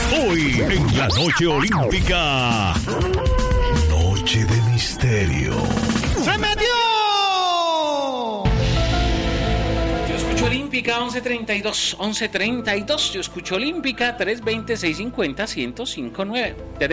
Hoy en la Noche Olímpica. Noche de misterio. ¡Se metió! Yo escucho Olímpica 11:32. Yo escucho Olímpica 320-650-1059.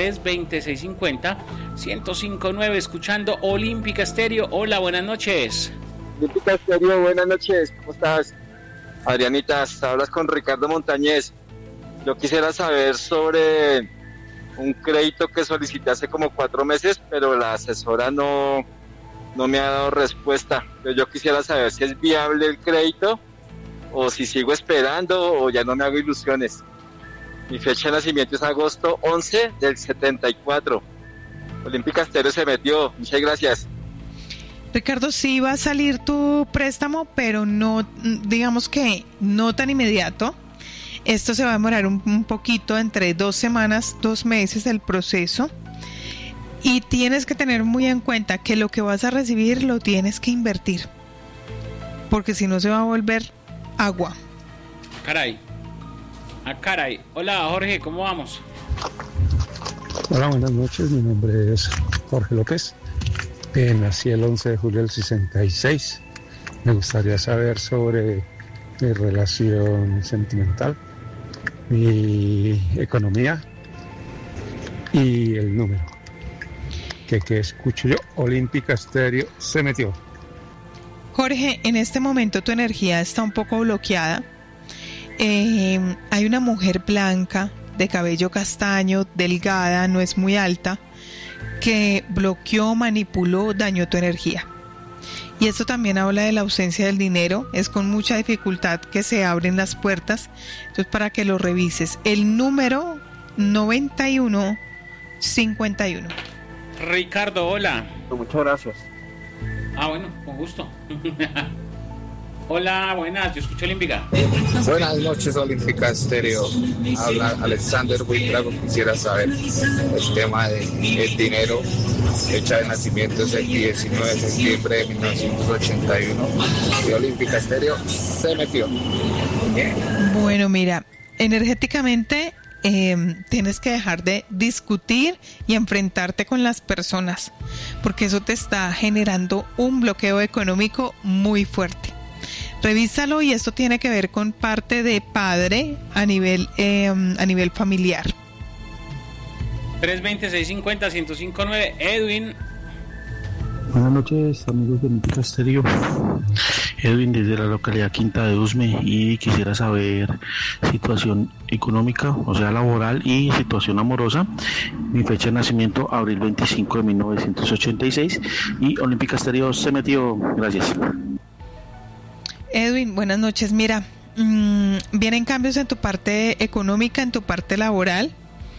320-650-1059. Escuchando Olímpica Estéreo. Hola, buenas noches. Olímpica Estéreo, buenas noches. ¿Cómo estás? Adrianita, hablas con Ricardo Montañez. Yo quisiera saber sobre un crédito que solicité hace como 4 meses, pero la asesora no me ha dado respuesta. Pero yo quisiera saber si es viable el crédito o si sigo esperando o ya no me hago ilusiones. Mi fecha de nacimiento es agosto 11 del 74. Olímpica Estéreo se metió. Muchas gracias. Ricardo, sí va a salir tu préstamo, pero no, digamos que no tan inmediato. Esto se va a demorar un poquito, entre 2 semanas, 2 meses el proceso. Y tienes que tener muy en cuenta que lo que vas a recibir lo tienes que invertir. Porque si no se va a volver agua. Caray. Hola, Jorge, ¿cómo vamos? Hola, buenas noches. Mi nombre es Jorge López. Nací el 11 de julio del 66. Me gustaría saber sobre mi relación sentimental, mi economía y el número que escucho yo. Olímpica Estéreo se metió. Jorge, en este momento tu energía está un poco bloqueada. Hay una mujer blanca, de cabello castaño, delgada, no es muy alta, que bloqueó, manipuló, dañó tu energía. Y esto también habla de la ausencia del dinero. Es con mucha dificultad que se abren las puertas. Entonces, para que lo revises, el número 9151. Ricardo, hola. Muchas gracias. Bueno, con gusto. Hola, buenas, yo escucho Olímpica. Buenas noches, Olímpica Estéreo. Habla Alexander Buitrago. Quisiera saber el tema del dinero. Fecha de nacimiento es el 19 de septiembre de 1981. Y Olímpica Estéreo se metió. Bueno, mira, energéticamente tienes que dejar de discutir y enfrentarte con las personas, porque eso te está generando un bloqueo económico muy fuerte. Revísalo, y esto tiene que ver con parte de padre a nivel familiar. 320-650-1059. Edwin. Buenas noches, amigos de Olímpica Estéreo. Edwin, desde la localidad Quinta de Usme, y quisiera saber situación económica, o sea, laboral, y situación amorosa. Mi fecha de nacimiento, abril 25 de 1986, y Olímpica Estéreo se metió. Gracias. Edwin, buenas noches. Mira, vienen cambios en tu parte económica, en tu parte laboral,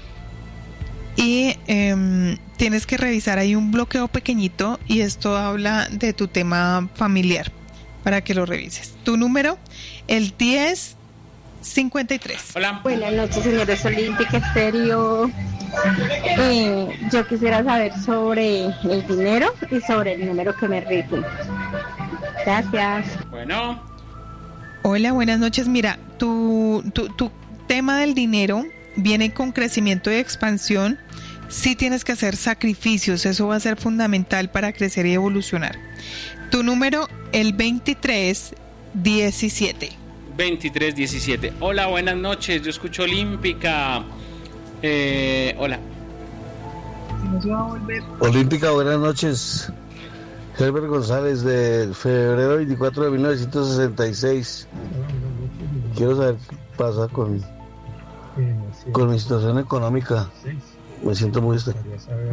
y tienes que revisar ahí un bloqueo pequeñito, y esto habla de tu tema familiar, para que lo revises. Tu número, el 1053. Hola. Buenas noches, señores Olímpica Estéreo. Yo quisiera saber sobre el dinero y sobre el número que me rige. Gracias. Bueno. Hola, buenas noches. Mira, tu tema del dinero viene con crecimiento y expansión. Sí tienes que hacer sacrificios, eso va a ser fundamental para crecer y evolucionar. Tu número, el 2317. 2317. Hola, buenas noches. Yo escucho Olímpica. Hola. Olímpica, buenas noches. Herbert González, de febrero 24 de 1966. Quiero saber qué pasa con mi situación económica. Me siento muy estresado.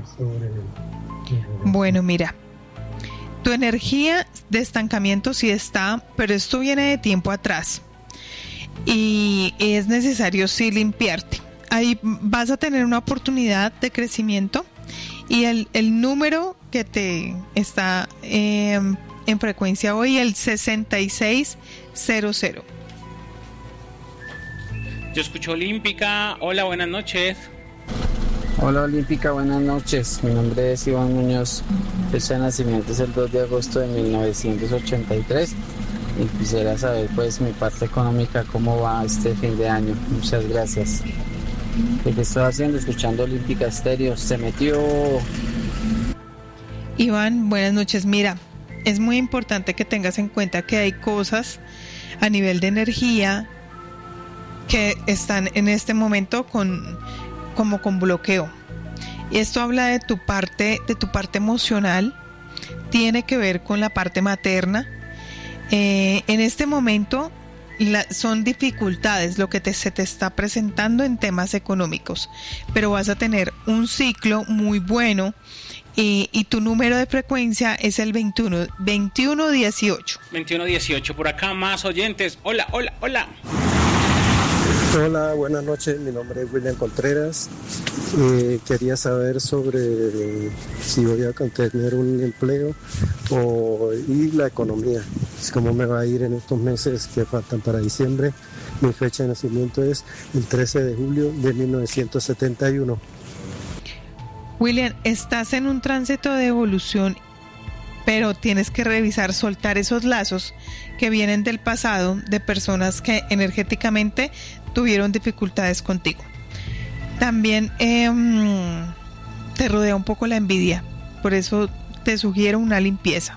Bueno, mira, tu energía de estancamiento sí está, pero esto viene de tiempo atrás y es necesario sí limpiarte. Ahí vas a tener una oportunidad de crecimiento, y el número que te está en frecuencia hoy, el 6600. Yo escucho Olímpica. Hola, buenas noches. Hola Olímpica, buenas noches. Mi nombre es Iván Muñoz. Fecha de nacimiento es el 2 de agosto de 1983. Y quisiera saber pues mi parte económica, cómo va este fin de año. Muchas gracias. ¿Qué estoy haciendo? Escuchando Olímpica Estéreo. Se metió. Iván, buenas noches. Mira, es muy importante que tengas en cuenta que hay cosas a nivel de energía que están en este momento como con bloqueo. Y esto habla de tu parte emocional, tiene que ver con la parte materna. En este momento son dificultades lo que se te está presentando en temas económicos, pero vas a tener un ciclo muy bueno. Y tu número de frecuencia es el 2118. 2118, por acá más oyentes. Hola. Hola, buenas noches. Mi nombre es William Contreras. Quería saber sobre si voy a tener un empleo y la economía. Cómo me va a ir en estos meses que faltan para diciembre. Mi fecha de nacimiento es el 13 de julio de 1971. William, estás en un tránsito de evolución, pero tienes que revisar, soltar esos lazos que vienen del pasado de personas que energéticamente tuvieron dificultades contigo. También te rodea un poco la envidia, por eso te sugiero una limpieza.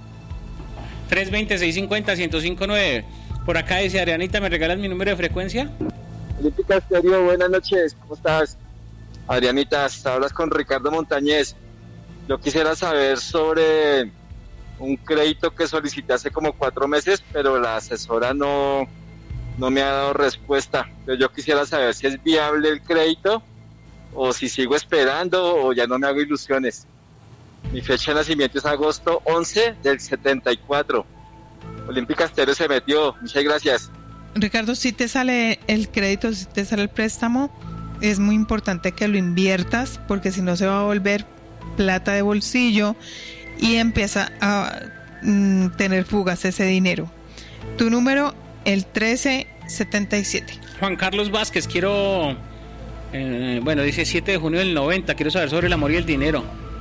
320-650-1059. Por acá dice Adrianita, ¿me regalas mi número de frecuencia? Olímpica Estéreo, buenas noches, ¿cómo estás? Adrianita, hablas con Ricardo Montañez. Yo quisiera saber sobre un crédito que solicité hace como 4 meses, pero la asesora no me ha dado respuesta. Pero yo quisiera saber si es viable el crédito o si sigo esperando o ya no me hago ilusiones. Mi fecha de nacimiento es agosto 11 del 74. Olímpica Estéreo se metió. Muchas gracias. Ricardo, si te sale el crédito, si te sale el préstamo, es muy importante que lo inviertas, porque si no se va a volver plata de bolsillo y empieza a tener fugas ese dinero. Tu número, el 1377. Juan Carlos Vázquez, quiero... dice 7 de junio del 90, quiero saber sobre el amor y el dinero.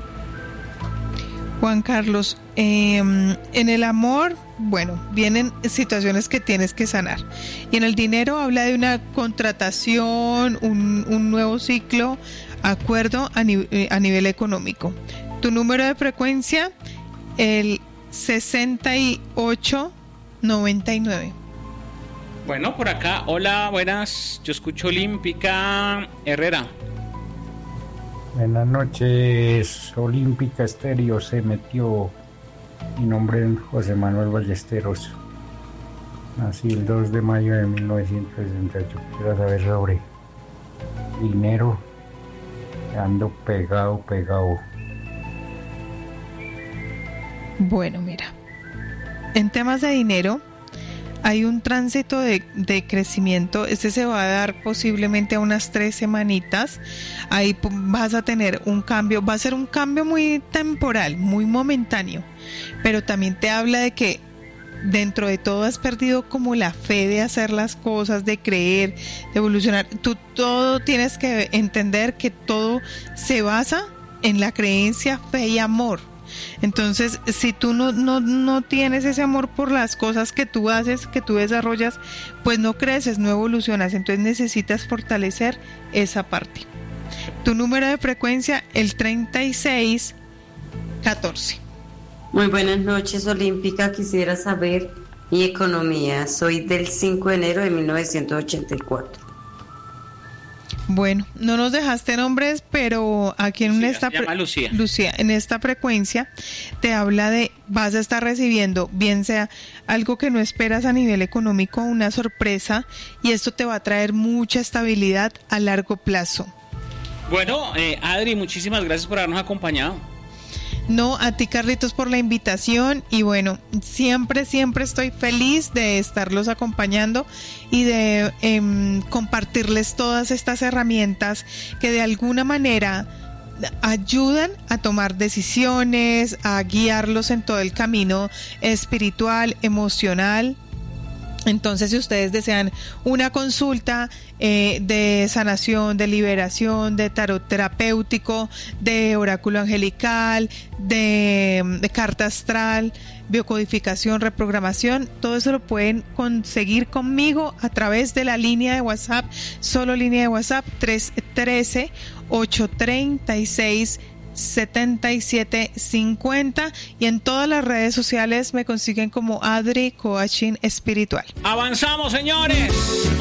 Juan Carlos, en el amor, vienen situaciones que tienes que sanar. Y en el dinero habla de una contratación, un nuevo ciclo, acuerdo a nivel económico. Tu número de frecuencia, el 6899. Bueno, por acá, hola, buenas, yo escucho Olímpica Herrera. Buenas noches, Olímpica Estéreo se metió. Mi nombre es José Manuel Ballesteros. Nací el 2 de mayo de 1968. Quiero saber sobre dinero. Ando pegado. Bueno, mira, en temas de dinero hay un tránsito de crecimiento. Este se va a dar posiblemente a unas 3 semanitas. Ahí vas a tener un cambio, va a ser un cambio muy temporal, muy momentáneo, pero también te habla de que dentro de todo has perdido como la fe de hacer las cosas, de creer, de evolucionar. Tú todo tienes que entender que todo se basa en la creencia, fe y amor. Entonces, si tú no tienes ese amor por las cosas que tú haces, que tú desarrollas, pues no creces, no evolucionas. Entonces necesitas fortalecer esa parte. Tu número de frecuencia, el 3614. Muy buenas noches, Olímpica. Quisiera saber mi economía. Soy del 5 de enero de 1984. Bueno, no nos dejaste nombres, pero aquí en Lucía, en esta frecuencia te habla de vas a estar recibiendo, bien sea algo que no esperas a nivel económico, una sorpresa, y esto te va a traer mucha estabilidad a largo plazo. Bueno, Adri, muchísimas gracias por habernos acompañado. No, a ti, Carlitos, por la invitación, y bueno, siempre estoy feliz de estarlos acompañando y de compartirles todas estas herramientas que de alguna manera ayudan a tomar decisiones, a guiarlos en todo el camino espiritual, emocional Entonces, si ustedes desean una consulta de sanación, de liberación, de tarot terapéutico, de oráculo angelical, de carta astral, biocodificación, reprogramación, todo eso lo pueden conseguir conmigo a través de la línea de WhatsApp, solo línea de WhatsApp 313-836-7750, y en todas las redes sociales me consiguen como Adri Coaching Espiritual. Avanzamos, señores.